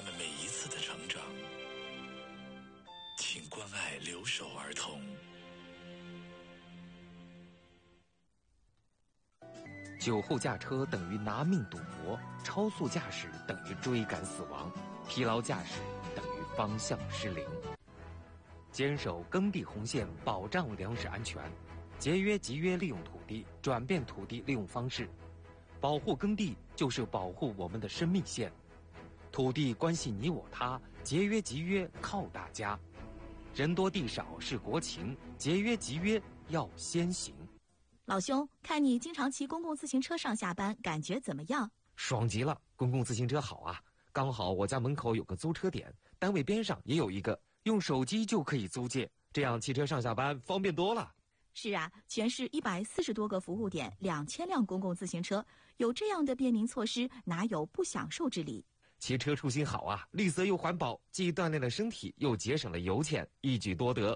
们每一次的成长。请关爱留守儿童。 酒后驾车等于拿命赌博，超速驾驶等于追赶死亡，疲劳驾驶等于方向失灵。坚守耕地红线，保障粮食安全，节约集约利用土地，转变土地利用方式，保护耕地就是保护我们的生命线。土地关系你我他，节约集约靠大家。人多地少是国情，节约集约要先行。 老兄，看你经常骑公共自行车上下班，感觉怎么样？ 爽极了，公共自行车好啊！刚好我家门口有个租车点，单位边上也有一个，用手机就可以租借，这样骑车上下班方便多了。 是啊，全市140多个服务点，2000辆公共自行车，有这样的便民措施，哪有不享受之理？ 骑车出行好啊，绿色又环保，既锻炼了身体，又节省了油钱，一举多得。